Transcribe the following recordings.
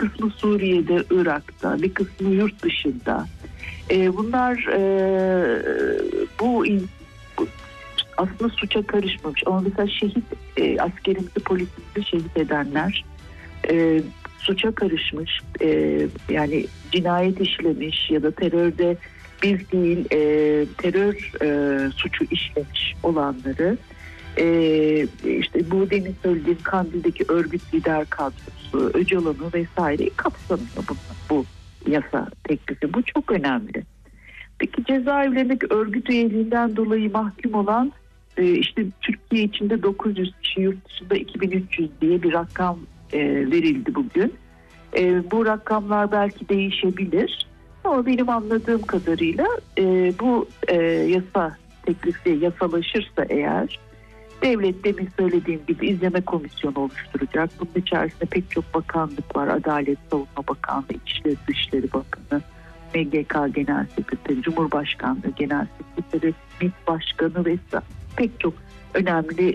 kısmı Suriye'de, Irak'ta, bir kısmı yurt dışında. Bunlar bu aslında suça karışmamış ama mesela şehit askerimizi, polisimizi şehit edenler suça karışmış, yani cinayet işlemiş ya da terörde bir değil terör suçu işlemiş olanları, işte bu demin söylediğim Kandil'deki örgüt lider kadrosu, Öcalan'ı vesaireyi kapsamıyor bu yasa teklifi. Bu çok önemli. Peki cezaevlerindeki örgüt üyeliğinden dolayı mahkum olan işte Türkiye içinde 900 kişi, yurt dışında 2300 diye bir rakam verildi bugün. Bu rakamlar belki değişebilir ama benim anladığım kadarıyla bu yasa teklifi yasalaşırsa eğer devlet demin söylediğim gibi izleme komisyonu oluşturacak. Bunun içerisinde pek çok bakanlık var. Adalet Savunma Bakanlığı, İçişleri Dışişleri Bakanı, MGK Genel Sekreteri, Cumhurbaşkanlığı Genel Sekreteri, MİT Başkanı ve pek çok önemli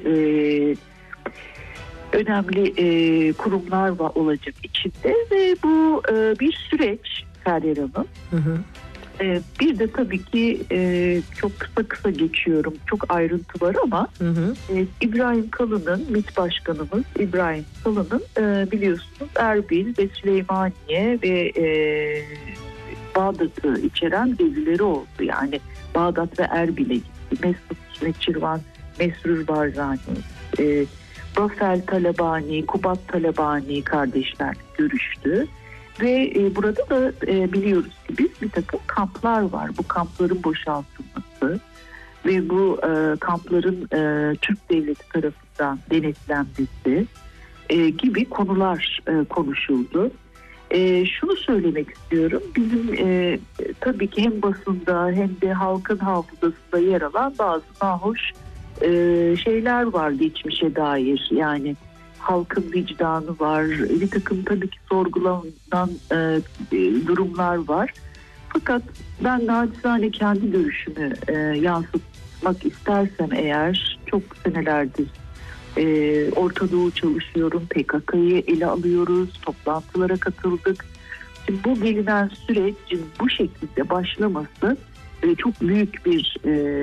kurumlar olacak içinde ve bu bir süreç Feryal Hanım. Bir de tabii ki çok kısa geçiyorum. Çok ayrıntı var ama İbrahim Kalın'ın, MİT Başkanımız İbrahim Kalın'ın biliyorsunuz Erbil ve Süleymaniye ve Bağdat'ı içeren gezileri oldu. Yani Bağdat ve Erbil'e gitti. Mesut Neçirvan, Mesrur Barzani, Rafel Talabani, Kubat Talabani kardeşler görüştü. Ve burada da biliyoruz ki biz bir takım kamplar var. Bu kampların boşaltılması ve bu kampların Türk devleti tarafından denetlenmesi gibi konular konuşuldu. Şunu söylemek istiyorum. Bizim tabii ki hem basında hem de halkın hafızasında yer alan bazı nahoş şeyler var geçmişe dair. Yani halkın vicdanı var. Bir takım tabii ki sorgulanan durumlar var. Fakat ben naçizane kendi görüşümü yansıtmak istersem eğer, çok senelerdir Orta Doğu çalışıyorum. PKK'yı ele alıyoruz. Toplantılara katıldık. Şimdi bu gelinen sürecin bu şekilde başlaması çok büyük bir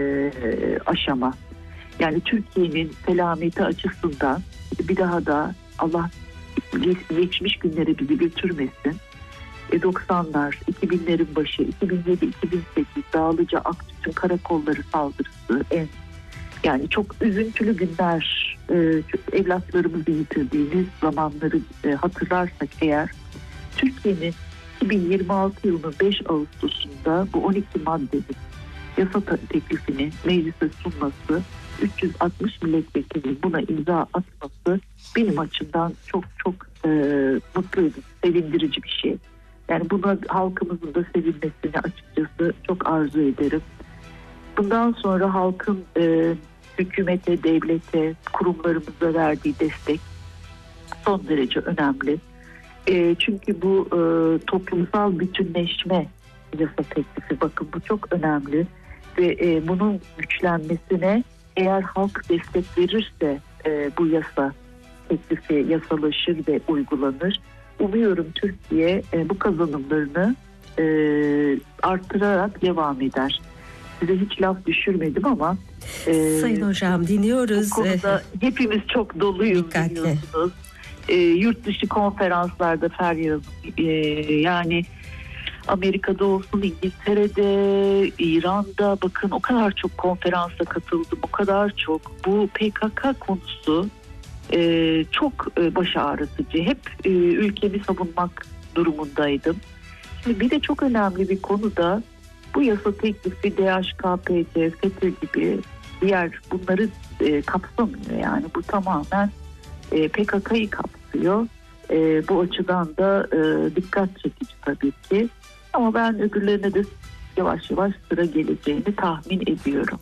aşama. Yani Türkiye'nin selameti açısından bir daha da Allah geçmiş günlere bizi götürmesin. 90'lar, 2000'lerin başı, 2007-2008 Dağlıca Aktüt'ün karakolları saldırısı, yani çok üzüntülü günler, evlatlarımızı yitirdiğimiz zamanları hatırlarsak eğer, Türkiye'nin 2026 yılının 5 Ağustos'unda bu 12 maddenin yasa teklifini meclise sunması, 360 milletvekili buna imza atması benim açımdan çok mutluydum, sevindirici bir şey. Yani buna halkımızın da sevinmesini açıkçası çok arzu ederim. Bundan sonra halkın hükümete, devlete, kurumlarımıza verdiği destek son derece önemli. Çünkü bu toplumsal bütünleşme yasa teklifi, bakın bu çok önemli ve bunun güçlenmesine eğer halk destek verirse bu yasa teklifi yasalaşır ve uygulanır. Umuyorum Türkiye bu kazanımlarını artırarak devam eder. Size hiç laf düşürmedim ama Sayın Hocam dinliyoruz. Bu konuda hepimiz çok doluyuz, biliyorsunuz. Yurt dışı konferanslarda Feryal yani Amerika'da olsun, İngiltere'de, İran'da, bakın o kadar çok konferansa katıldım, o kadar çok. Bu PKK konusu çok baş ağrıtıcı. Hep ülkemi savunmak durumundaydım. Şimdi bir de çok önemli bir konu da bu yasa teklifi DHKPC, FETÖ gibi diğer bunları kapsamıyor. Yani bu tamamen PKK'yı kapsıyor. Bu açıdan da dikkat çekici tabii ki. Ama ben öbürlerine de yavaş yavaş sıra geleceğini tahmin ediyorum.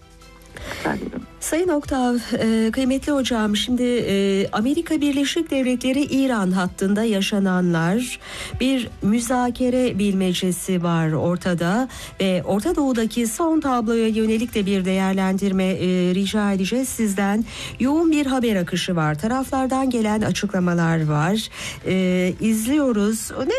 Sayın Oktav, kıymetli hocam, şimdi Amerika Birleşik Devletleri İran hattında yaşananlar, bir müzakere bilmecesi var ortada ve Orta Doğu'daki son tabloya yönelik de bir değerlendirme rica edeceğiz sizden. Yoğun bir haber akışı var, taraflardan gelen açıklamalar var, izliyoruz.